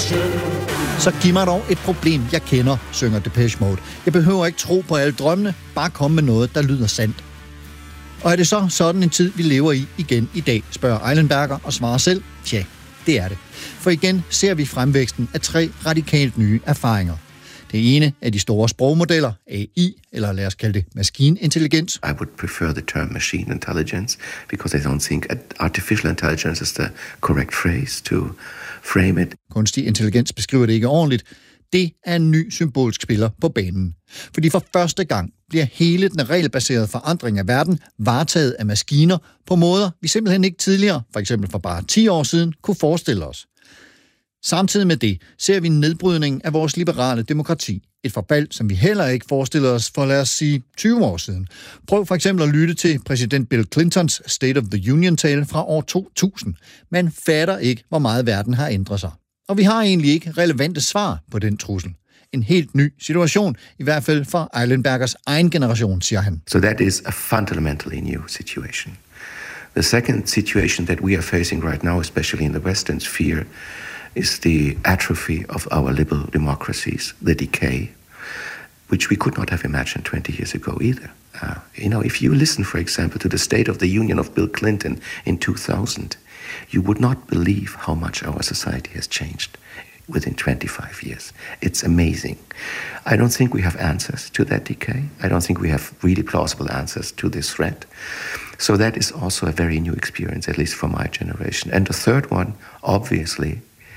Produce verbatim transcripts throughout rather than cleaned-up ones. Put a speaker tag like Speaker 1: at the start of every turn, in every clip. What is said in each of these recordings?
Speaker 1: Så giv mig dog et problem, jeg kender, synger Depeche Mode. Jeg behøver ikke tro på alle drømmene, bare komme med noget, der lyder sandt. Og er det så sådan en tid, vi lever i igen i dag, spørger Eilenberger og svarer selv, tja, det er det. For igen ser vi fremvæksten af tre radikalt nye erfaringer. Det ene er de store sprogmodeller, A I, eller lad os kalde det maskinintelligens.
Speaker 2: I would prefer the term machine intelligence, because I don't think artificial intelligence is the correct phrase to frame it.
Speaker 1: Kunstig intelligens beskriver det ikke ordentligt. Det er en ny symbolsk spiller på banen. Fordi for første gang bliver hele den regelbaserede forandring af verden varetaget af maskiner på måder, vi simpelthen ikke tidligere, for eksempel for bare ti år siden, kunne forestille os. Samtidig med det ser vi en nedbrydning af vores liberale demokrati. Et forfald, som vi heller ikke forestiller os for, lad os sige, tyve år siden. Prøv for eksempel at lytte til præsident Bill Clintons State of the Union-tale fra år to tusind. Man fatter ikke, hvor meget verden har ændret sig. Og vi har egentlig ikke relevante svar på den trussel. En helt ny situation, i hvert fald for Eilenbergers egen generation, siger han.
Speaker 2: So that is a fundamentally new situation. The second situation that we are facing right now, especially in the Western sphere, is the atrophy of our liberal democracies, the decay, which we could not have imagined twenty years ago either. Uh, you know, if you listen, for example, to the State of the Union of Bill Clinton in two thousand, you would not believe how much our society has changed within twenty-five years. It's amazing. I don't think we have answers to that decay. I don't think we have really plausible answers to this threat. So that is also a very new experience, at least for my generation. And the third one, obviously,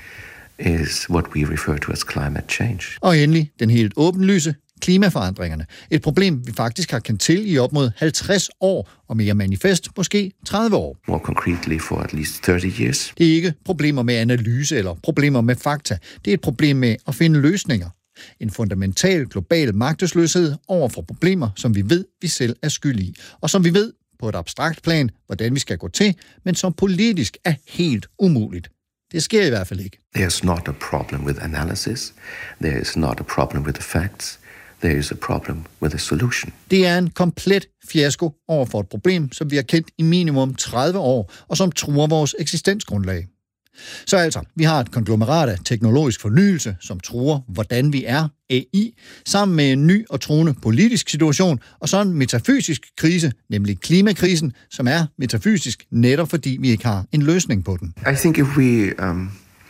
Speaker 2: is what we refer to as climate change.
Speaker 1: Og endelig den helt åbenlyse, klimaforandringerne. Et problem, vi faktisk har kendt til i op mod halvtreds år, og mere manifest måske tredive år.
Speaker 2: More concretely for at least thirty years.
Speaker 1: Det er ikke problemer med analyse eller problemer med fakta. Det er et problem med at finde løsninger. En fundamental global magtesløshed over for problemer, som vi ved, vi selv er skyld i. Og som vi ved på et abstrakt plan, hvordan vi skal gå til, men som politisk er helt umuligt. Det sker i hvert fald ikke.
Speaker 2: There's not a problem with analysis. There is not a problem with the facts. There is a problem with a solution.
Speaker 1: Det er en komplet fiasko over for et problem, som vi har kendt i minimum tredive år, og som truer vores eksistensgrundlag. Så altså, vi har et konglomerat af teknologisk fornyelse, som truer, hvordan vi er, A I, sammen med en ny og truende politisk situation, og så en metafysisk krise, nemlig klimakrisen, som er metafysisk netop fordi vi ikke har en løsning på den.
Speaker 2: I think if we um,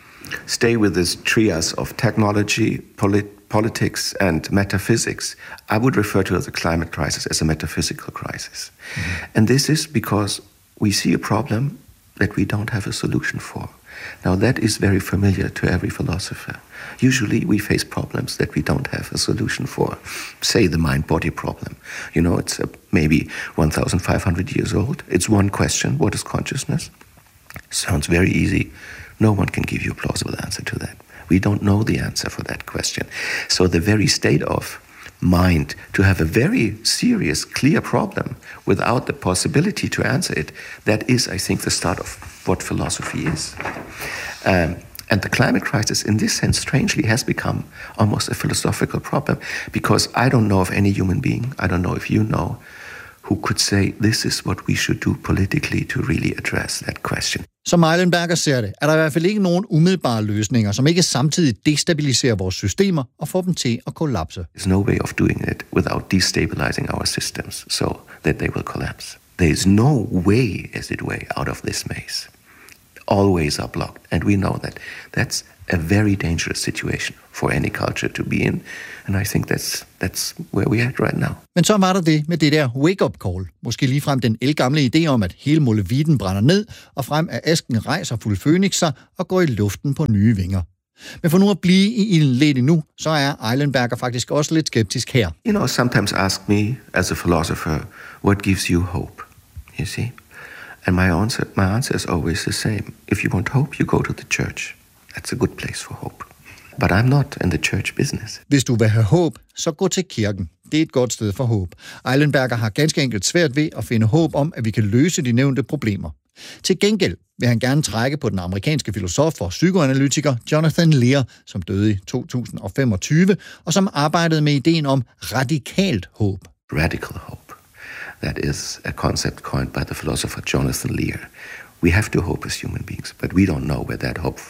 Speaker 2: stay with this trias of technology, polit- politics and metaphysics, I would refer to the climate crisis as a metaphysical crisis. Mm-hmm. And this is because we see a problem that we don't have a solution for. Now that is very familiar to every philosopher. Usually we face problems that we don't have a solution for. Say the mind-body problem. You know, it's uh, maybe fifteen hundred years old. It's one question, what is consciousness? Sounds very easy. No one can give you a plausible answer to that. We don't know the answer for that question. So the very state of mind to have a very serious, clear problem without the possibility to answer it, that is, I think, the start of what philosophy is. Um, and the climate crisis, in this sense, strangely has become almost a philosophical problem, because I don't know of any human being, I don't know if you know, who could say, this is what we should do politically to really address that question.
Speaker 1: Som Eilenberger ser det, er der i hvert fald ikke nogen umiddelbare løsninger, som ikke samtidig destabiliserer vores systemer og får dem til at kollapse.
Speaker 2: There's no way of doing it without destabilizing our systems so that they will collapse. There is no way, as it way, out of this maze. All ways are blocked, and we know that. That's a very dangerous situation for any culture to be in, and I think that's that's where we are at right now.
Speaker 1: Men så var der det med det der wake-up call. Måske ligefrem den ældgamle idé om, at hele molevitten brænder ned, og frem af asken rejser fuld fønix sig og går i luften på nye vinger. Men for nu at blive i ilden lidt endnu, så er Eilenberger faktisk også lidt skeptisk her.
Speaker 2: You know, sometimes ask me as a philosopher, what gives you hope? You see? And my answer, my answer is always the same. If you want hope, you go to the church. That's a good place for hope. But I'm not in the church business.
Speaker 1: Hvis du vil have håb, så gå til kirken. Det er et godt sted for håb. Eilenberger har ganske enkelt svært ved at finde håb om, at vi kan løse de nævnte problemer. Til gengæld vil han gerne trække på den amerikanske filosof og psykoanalytiker Jonathan Lear, som døde i to tusind og femogtyve, og som arbejdede med ideen om radikalt håb.
Speaker 2: Radical hope. That is a concept coined by the philosopher Jonathan Lear. We have to hope as human beings, but we don't know where that hope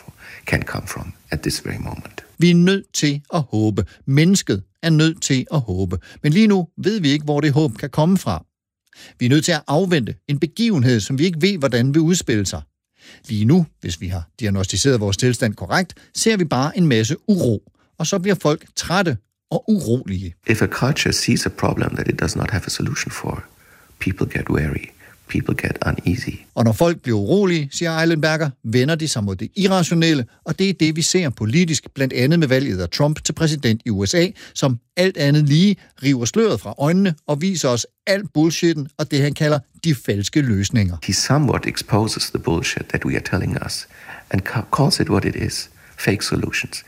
Speaker 2: can come from at this very moment.
Speaker 1: Vi er nødt til at håbe. Mennesket er nødt til at håbe. Men lige nu ved vi ikke, hvor det håb kan komme fra. Vi er nødt til at afvente en begivenhed, som vi ikke ved, hvordan vil udspille sig. Lige nu, hvis vi har diagnosticeret vores tilstand korrekt, ser vi bare en masse uro, og så bliver folk trætte og urolige.
Speaker 2: If a culture sees a problem that it does not have a solution for, people get wary. People get uneasy.
Speaker 1: Og når folk bliver urolige, siger Eilenberger, vender de sig mod det irrationelle, og det er det, vi ser politisk, blandt andet med valget af Trump til præsident i U S A, som alt andet lige river sløret fra øjnene og viser os alt bullshitten og det, han kalder de falske løsninger.
Speaker 2: He somewhat exposes the bullshit that we are telling us and calls it what it is, fake solutions.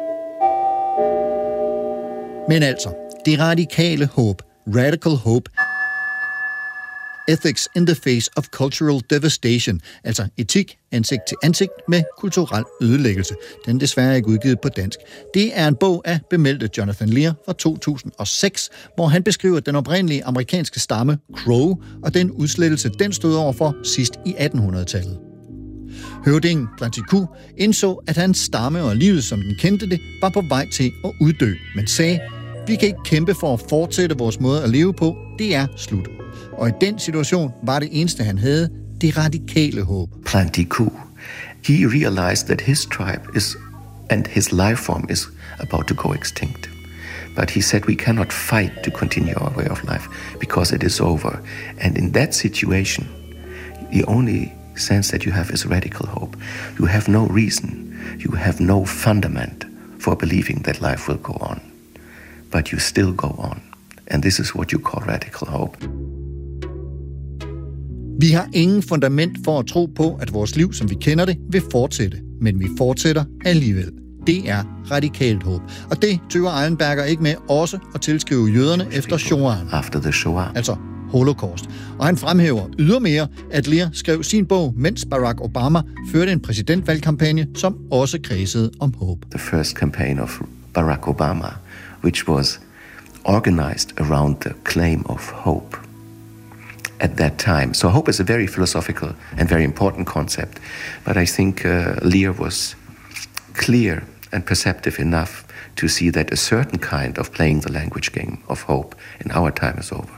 Speaker 1: Men altså, det radikale håb, radical hope, Ethics in the face of cultural devastation, altså etik ansigt til ansigt med kulturel ødelæggelse. Den er desværre ikke udgivet på dansk. Det er en bog af bemeldte Jonathan Lear fra to tusind og seks, hvor han beskriver den oprindelige amerikanske stamme Crow og den udslettelse, den stod overfor sidst i attenhundredetallet. Høvdingen Plantiku indså, at hans stamme og livet, som den kendte det, var på vej til at uddø, men sagde, vi kan ikke kæmpe for at fortsætte vores måde at leve på, det er slut. Og i den situation var det eneste, han havde, det radikale håb.
Speaker 2: Plantiku, he realized that his tribe is and his life form is about to go extinct. But he said we cannot fight to continue our way of life because it is over. And in that situation, the only sense that you have is radical hope. You have no reason, you have no fundament for believing that life will go on. But you still go on. And this is what you call radical hope.
Speaker 1: Vi har ingen fundament for at tro på, at vores liv, som vi kender det, vil fortsætte. Men vi fortsætter alligevel. Det er radikalt håb. Og det tøver Eilenberger ikke med også at tilskrive jøderne efter Shoah.
Speaker 2: After the Shoah.
Speaker 1: Altså Holocaust. Og han fremhæver ydermere, at Lear skrev sin bog, mens Barack Obama førte en præsidentvalgkampagne, som også kredsede om håb.
Speaker 2: The first campaign of Barack Obama, which was organized around the claim of hope. At that time. So hope is a very philosophical and very important concept. But I think uh, Lear was clear and perceptive enough to see that a certain kind of playing the language game of hope in our time is over.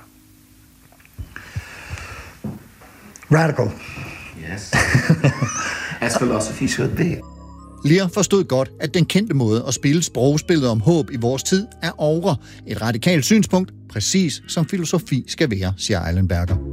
Speaker 1: Radical.
Speaker 2: Yes. As philosophy should be.
Speaker 1: Lear forstod godt, at den kendte måde at spille sprogspillet om håb i vores tid er over. Et radikalt synspunkt, præcis som filosofi skal være, siger Eilenberger.